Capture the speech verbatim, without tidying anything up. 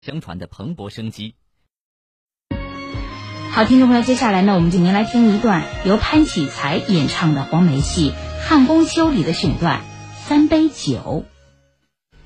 相传的蓬勃生机。 好，听众朋友，接下来呢，我们就您来听一段由潘启才演唱的黄梅戏《汉宫秋》里的选段《三杯酒》。